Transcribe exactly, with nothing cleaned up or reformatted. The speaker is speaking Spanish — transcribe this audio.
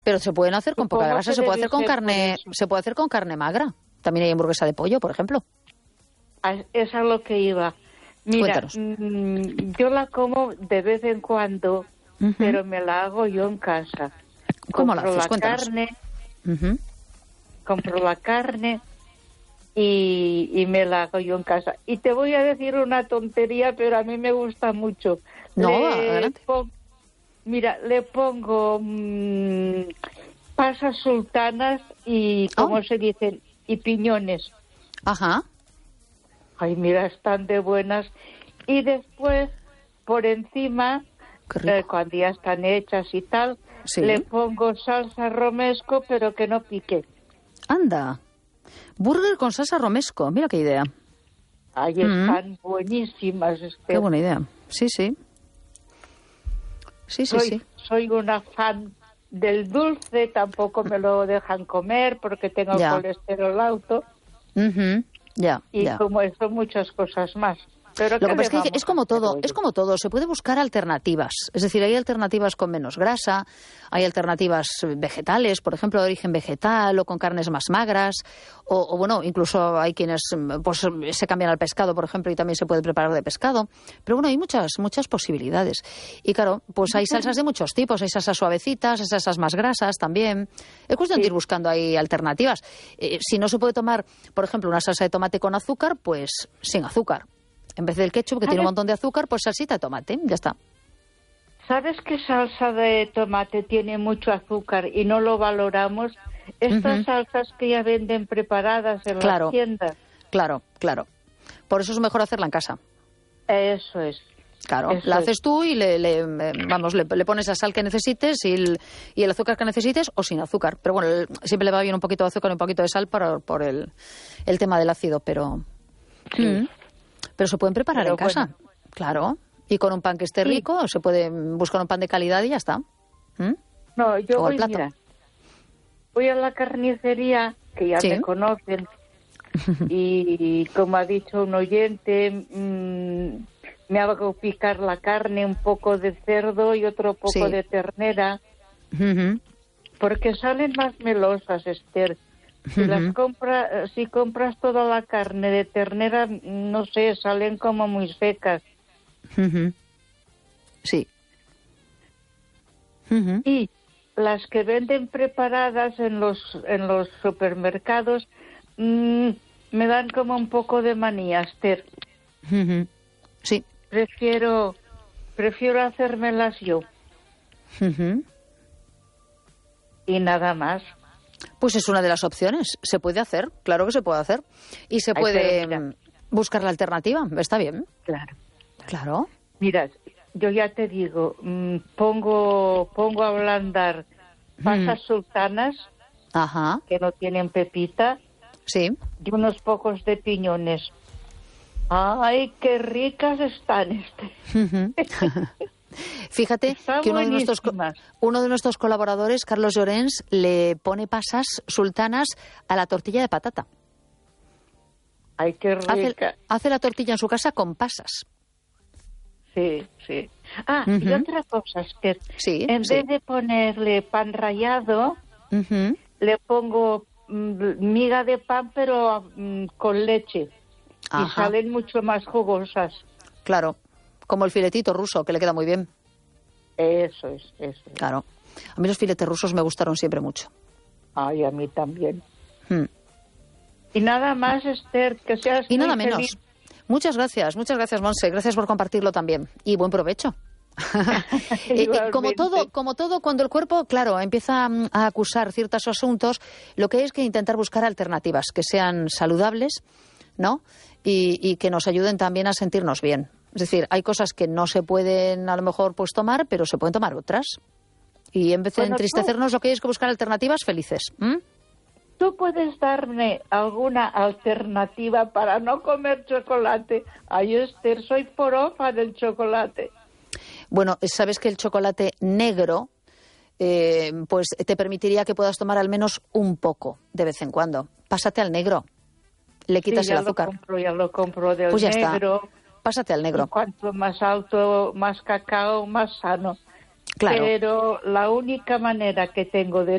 Pero se pueden hacer con poca Supongo grasa, que se puede debe hacer con ser carne, por eso. se puede hacer con carne magra. También hay hamburguesa de pollo, por ejemplo. A- Es a lo que iba. Mira, Cuéntanos. mm, yo la como de vez en cuando, Ujú. pero me la hago yo en casa. ¿Cómo la Compro haces? la Cuéntanos. carne, Ujú. compro la carne y, y me la hago yo en casa. Y te voy a decir una tontería, pero a mí me gusta mucho. No, Le adelante. pon- Mira, le pongo mm, pasas sultanas y, ¿cómo Oh. se dicen? Y piñones. Ajá. Ay, mira, están de buenas. Y después, por encima, Qué rico. eh, cuando ya están hechas y tal, Sí. le pongo salsa romesco, pero que no pique. Anda. Burger con salsa romesco. Mira qué idea. Ahí Mm. están buenísimas. Qué Esther. buena idea. Sí, sí. Sí, sí, soy, sí. soy una fan del dulce, tampoco me lo dejan comer porque tengo Ya. colesterol alto Ujú. Ya, y ya. como eso muchas cosas más. Pero Lo ¿qué que pasa le es que vamos es a como hacer, todo, oye? es como todo, se puede buscar alternativas. Es decir, hay alternativas con menos grasa, hay alternativas vegetales, por ejemplo, de origen vegetal o con carnes más magras, o, o bueno, incluso hay quienes pues se cambian al pescado, por ejemplo, y también se puede preparar de pescado. Pero bueno, hay muchas, muchas posibilidades. Y claro, pues hay salsas de muchos tipos, hay salsas suavecitas, hay salsas más grasas también. Es cuestión de Sí. ir buscando ahí alternativas. Eh, si no se puede tomar, por ejemplo, una salsa de tomate con azúcar, pues sin azúcar. En vez del ketchup, que tiene un montón de azúcar, pues salsita de tomate, ya está. ¿Sabes qué salsa de tomate tiene mucho azúcar y no lo valoramos? Estas Ujú. salsas que ya venden preparadas en Claro. las tiendas. Claro, claro. Por eso es mejor hacerla en casa. Eso es. Claro, Eso la es. haces tú y le, le, eh, vamos, le, le pones la sal que necesites y el, y el azúcar que necesites o sin azúcar. Pero bueno, el- siempre le va bien un poquito de azúcar y un poquito de sal para, por el, el tema del ácido, pero... Sí. Mm. Pero se pueden preparar Pero en casa, bueno. claro. Y con un pan que esté Sí. rico, se puede buscar un pan de calidad y ya está. ¿Mm? No, yo O al voy, plato. mira, voy a la carnicería, que ya Sí. me conocen, y como ha dicho un oyente, mm, me hago picar la carne, un poco de cerdo y otro poco Sí. de ternera, Ujú. porque salen más melosas, Esther. Si las Ujú. compra, si compras toda la carne de ternera, no sé, salen como muy secas. Ujú. Sí. Ujú. Y las que venden preparadas en los en los supermercados mm, me dan como un poco de manía, Esther. Ujú. Sí. Prefiero prefiero hacérmelas yo Ujú. y nada más. Pues es una de las opciones. Se puede hacer, claro que se puede hacer. Y se Ay, puede pero mira. mm, buscar la alternativa. Está bien. Claro. Claro. Mira, yo ya te digo, mm, pongo pongo a ablandar pasas sultanas Ajá. que no tienen pepita Sí. y unos pocos de piñones. Ay, qué ricas están, este. Ujú. Fíjate Están que uno de, nuestros, co- buenísimas. uno de nuestros colaboradores, Carlos Llorens, le pone pasas sultanas a la tortilla de patata. Ay, qué Hace, rica. hace la tortilla en su casa con pasas. Sí, sí. Ah, y Ujú. otra cosa, es que Sí, en sí. vez de ponerle pan rallado, Ujú. le pongo mm, miga de pan, pero mm, con leche. Y Ajá. salen mucho más jugosas. Claro. Como el filetito ruso, que le queda muy bien. Eso es, eso es. Claro. A mí los filetes rusos me gustaron siempre mucho. Ay, a mí también. Mm. Y nada más, Esther, que seas Y muy nada menos. feliz. Muchas gracias, muchas gracias, Monse. Gracias por compartirlo también. Y buen provecho. Eh, eh, como Igualmente. todo, como todo, cuando el cuerpo, claro, empieza mm, a acusar ciertos asuntos, lo que hay es que intentar buscar alternativas que sean saludables, ¿no? Y, y que nos ayuden también a sentirnos bien. Es decir, hay cosas que no se pueden a lo mejor pues tomar, pero se pueden tomar otras. Y en vez de Bueno, tú- entristecernos, lo que hay es que buscar alternativas felices. ¿m? ¿Tú puedes darme alguna alternativa para no comer chocolate? Ay, Esther, soy porofa del chocolate. Bueno, sabes que el chocolate negro eh, pues te permitiría que puedas tomar al menos un poco de vez en cuando. Pásate al negro. Le quitas Sí, ya el azúcar. Lo compro, ya lo compro del Pues ya negro. está. Pásate al Y negro. cuanto más alto, más cacao, más sano. Claro. Pero la única manera que tengo de